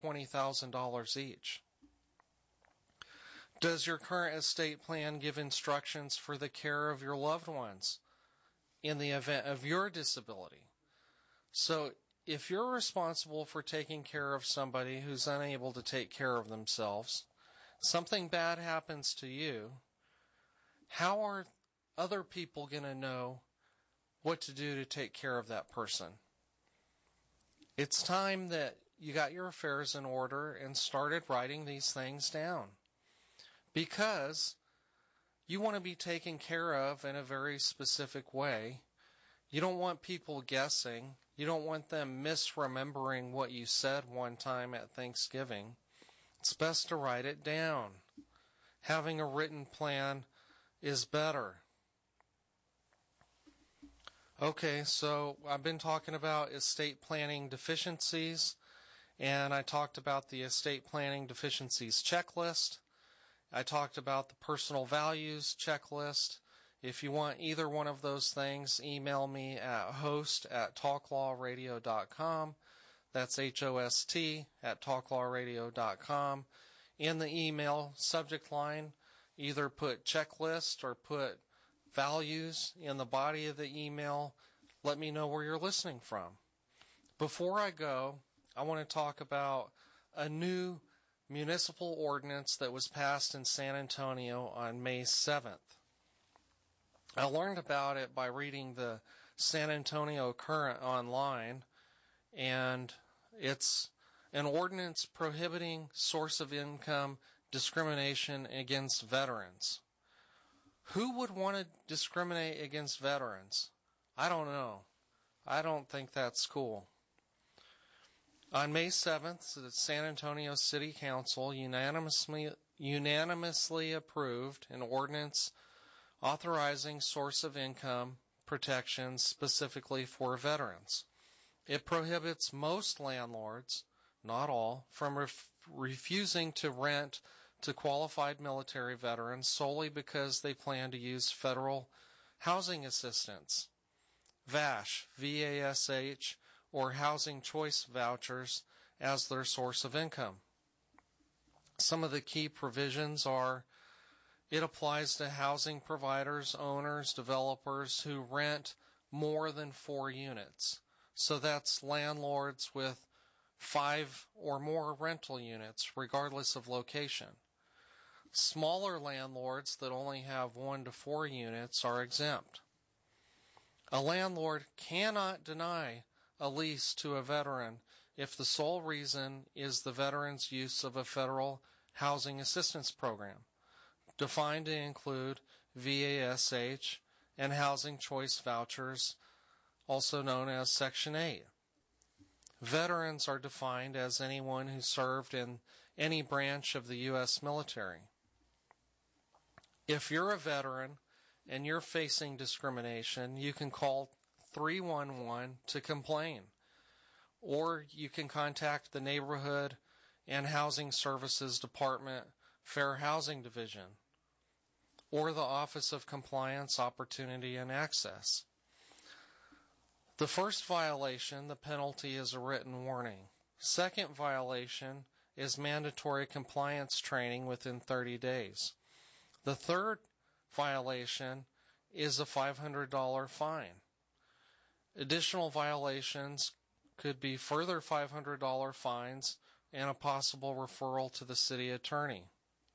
$20,000 each. Does your current estate plan give instructions for the care of your loved ones in the event of your disability? So if you're responsible for taking care of somebody who's unable to take care of themselves, something bad happens to you, how are other people going to know what to do to take care of that person? It's time that you got your affairs in order and started writing these things down, because you want to be taken care of in a very specific way. You don't want people guessing. You don't want them misremembering what you said one time at Thanksgiving. It's best to write it down. Having a written plan is better. Okay, so I've been talking about estate planning deficiencies, and I talked about the estate planning deficiencies checklist. I talked about the personal values checklist. If you want either one of those things, email me at host@talklawradio.com. That's HOST@talklawradio.com. In the email subject line, either put checklist or put values in the body of the email. Let me know where you're listening from. Before I go, I want to talk about a new municipal ordinance that was passed in San Antonio on May 7th. I learned about it by reading the San Antonio Current online, and it's an ordinance prohibiting source of income discrimination against veterans. Who would want to discriminate against veterans? I don't know. I don't think that's cool. On May 7th, the San Antonio City Council unanimously approved an ordinance authorizing source of income protections specifically for veterans. It prohibits most landlords, not all, from refusing to rent to qualified military veterans solely because they plan to use federal housing assistance, VASH, VASH, or housing choice vouchers as their source of income. Some of the key provisions are: it applies to housing providers, owners, developers who rent more than 4 units. So that's landlords with 5 or more rental units, regardless of location. Smaller landlords that only have 1 to 4 units are exempt. A landlord cannot deny a lease to a veteran if the sole reason is the veteran's use of a federal housing assistance program, defined to include VASH and housing choice vouchers, also known as Section 8. Veterans are defined as anyone who served in any branch of the U.S. military. If you're a veteran and you're facing discrimination, you can call 311 to complain, or you can contact the Neighborhood and Housing Services Department Fair Housing Division, or the Office of Compliance, Opportunity, and Access. The first violation, the penalty is a written warning. Second violation is mandatory compliance training within 30 days. The third violation is a $500 fine. Additional violations could be further $500 fines and a possible referral to the city attorney.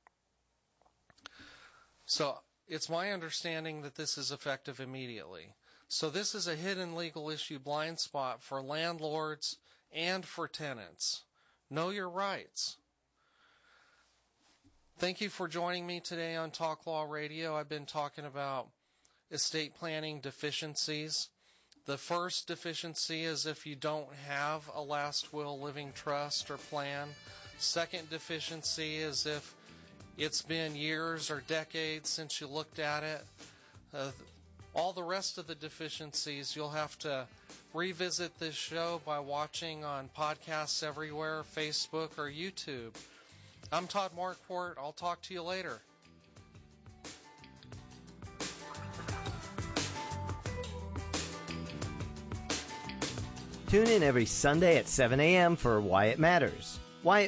So it's my understanding that this is effective immediately. So this is a hidden legal issue blind spot for landlords and for tenants. Know your rights. Thank you for joining me today on Talk Law Radio. I've been talking about estate planning deficiencies. The first deficiency is if you don't have a last will, living trust, or plan. Second deficiency is if it's been years or decades since you looked at it. All the rest of the deficiencies, you'll have to revisit this show by watching on podcasts everywhere, Facebook or YouTube. I'm Todd Marquardt. I'll talk to you later. Tune in every Sunday at 7 a.m. for Why It Matters.